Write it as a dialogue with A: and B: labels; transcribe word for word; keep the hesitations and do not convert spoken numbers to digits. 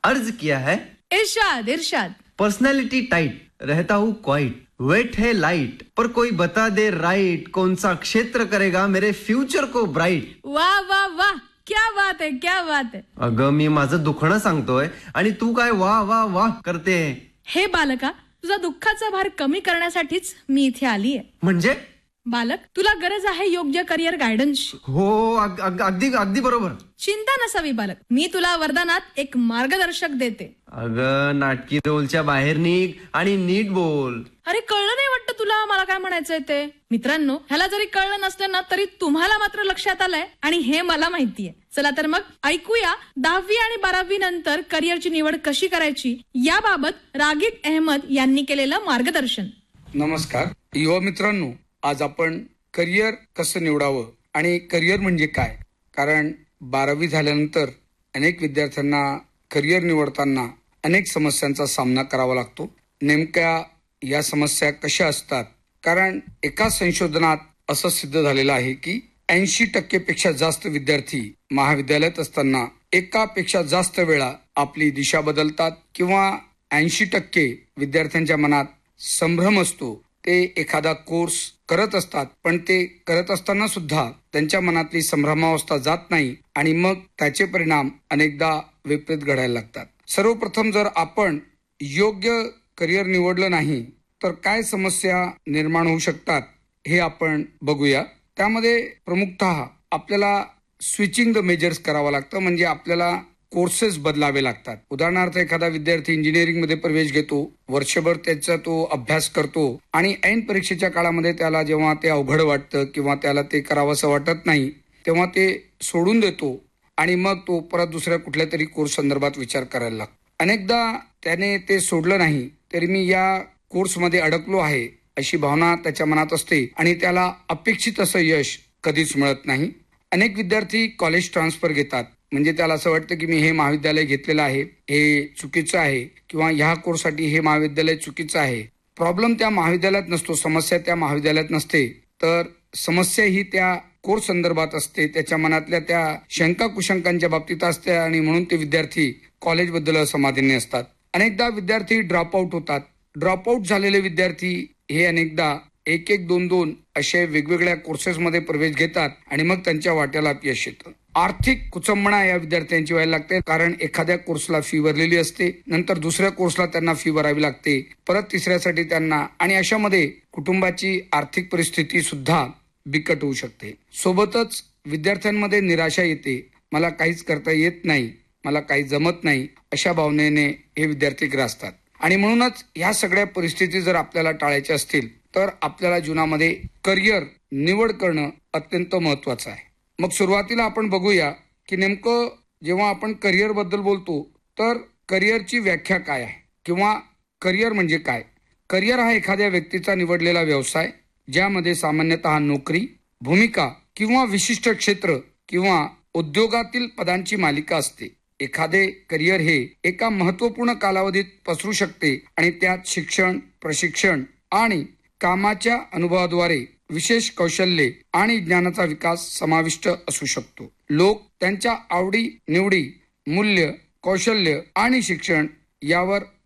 A: अर्ज किया है।
B: इरशाद इरशाद।
A: Personality tight, रहता हूँ क्वाइट, वेट है लाइट, पर कोई बता दे राइट, कौन सा क्षेत्र करेगा मेरे फ्युचर को ब्राईट।
B: वाह वाह वाह, क्या बात है क्या बात है।
A: अगं मी माझं दुखणं सांगतोय आणि तू काय वाह वाह वाह करते।
B: हे बालका, तुझा दुःखाचा भार कमी करण्यासाठीच मी इथे आलीये।
A: म्हणजे
B: बालक, तुला गरज आहे योग्य करिअर गायडन्सची।
A: हो अग, अग, अगदी अगदी बरोबर।
B: चिंता नसावी बालक, मी तुला वरदानात एक मार्गदर्शक देते।
A: अगं नाटकी रोलच्या बाहेर निघ आणि नीट बोल।
B: अरे कळलं नाही वाटतं तुला मला काय म्हणायचंय ते। मित्रांनो, ह्याला जरी कळलं नसलं ना तरी तुम्हाला मात्र लक्षात आलंय आणि हे मला माहितीये। चला तर मग ऐकूया दहावी आणि बारावी नंतर करिअरची निवड कशी करायची याबाबत रागिब अहमद यांनी केलेलं मार्गदर्शन।
C: नमस्कार युवा मित्रांनो, आज आपण करिअर कसं निवडावं आणि करिअर म्हणजे काय, कारण बारावी झाल्यानंतर अनेक विद्यार्थ्यांना करिअर निवडताना अनेक समस्यांचा सामना करावा लागतो। नेमक्या या समस्या कशा असतात, कारण एका संशोधनात असं सिद्ध झालेलं आहे की ऐंशी टक्के पेक्षा जास्त विद्यार्थी महाविद्यालयात असताना एकापेक्षा जास्त वेळा आपली दिशा बदलतात किंवा ऐंशी टक्के विद्यार्थ्यांच्या मनात संभ्रम असतो। ते एखादा कोर्स करत असतात पण ते करत असताना सुद्धा त्यांच्या मनातली संभ्रमावस्था जात नाही आणि मग त्याचे परिणाम अनेकदा विपरीत घडायला लागतात। सर्वप्रथम जर आपण योग्य करिअर निवडलं नाही तर काय समस्या निर्माण होऊ शकतात हे आपण बघूया। त्यामध्ये प्रमुखतः आपल्याला स्विचिंग द मेजर्स करावं लागतं, म्हणजे आपल्याला कोर्सेस बदलावे लागतात। उदाहरणार्थ एखादा विद्यार्थी इंजिनिअरिंग मध्ये प्रवेश घेतो, वर्षभर त्याचा तो अभ्यास करतो आणि ऐन परीक्षेच्या काळामध्ये त्याला जेव्हा ते अवघड वाटतं किंवा त्याला ते करावंसं वाटत नाही तेव्हा ते सोडून देतो आणि मग तो परत दुसऱ्या कुठल्या तरी कोर्स संदर्भात विचार करायला लागतो। अनेकदा त्याने ते सोडलं नाही तरी मी या कोर्समध्ये अडकलो आहे अशी भावना त्याच्या मनात असते आणि त्याला अपेक्षित असं यश कधीच मिळत नाही। अनेक विद्यार्थी कॉलेज ट्रान्सफर घेतात, म्हणजे त्याला असं वाटतं की मी हे महाविद्यालय घेतलेलं आहे हे चुकीचं आहे किंवा ह्या कोर्ससाठी हे महाविद्यालय चुकीचं आहे। प्रॉब्लेम त्या महाविद्यालयात नसतो, समस्या त्या महाविद्यालयात नसते, तर समस्या ही त्या कोर्स संदर्भात असते, त्याच्या मनातल्या त्या शंका कुशंकांच्या बाबतीत असते आणि म्हणून ते विद्यार्थी कॉलेजबद्दल असमाधानी असतात। अनेकदा विद्यार्थी ड्रॉपआउट होतात। ड्रॉपआउट झालेले विद्यार्थी हे अनेकदा एक एक दोन दोन असे वेगवेगळ्या कोर्सेसमध्ये प्रवेश घेतात आणि मग त्यांच्या वाट्याला यश येतं। आर्थिक कुचंबणा या विद्यार्थ्यांची व्हायला लागते, कारण एखाद्या कोर्सला फी भरलेली असते, नंतर दुसऱ्या कोर्सला त्यांना फी भरावी लागते, परत तिसऱ्यासाठी त्यांना, आणि अशामध्ये कुटुंबाची आर्थिक परिस्थिती सुद्धा बिकट होऊ शकते। सोबतच विद्यार्थ्यांमध्ये निराशा येते, मला काहीच करता येत नाही, मला काही जमत नाही, अशा भावनेने हे विद्यार्थी ग्रासतात। आणि म्हणूनच ह्या सगळ्या परिस्थिती जर आपल्याला टाळायच्या असतील तर आपल्याला जीवनामध्ये करिअर निवड करणं अत्यंत महत्वाचं आहे। मग सुरुवातीला आपण बघूया की नेमकं जेव्हा आपण करिअर बद्दल बोलतो तर करिअरची व्याख्या काय आहे किंवा करिअर म्हणजे काय। करिअर हा एखाद्या व्यक्तीचा निवडलेला व्यवसाय ज्यामध्ये सामान्यतः नोकरी, भूमिका किंवा विशिष्ट क्षेत्र किंवा उद्योगातील पदांची मालिका असते। एखादे करिअर हे एका महत्वपूर्ण कालावधीत पसरू शकते आणि त्यात शिक्षण, प्रशिक्षण आणि कामाच्या अनुभवाद्वारे विशेष कौशल्ये आणि ज्ञानाचा विकास समाविष्ट असू शकतो। लोक त्यांच्या आवडी निवडी, मूल्य, कौशल्य आणि शिक्षण यावर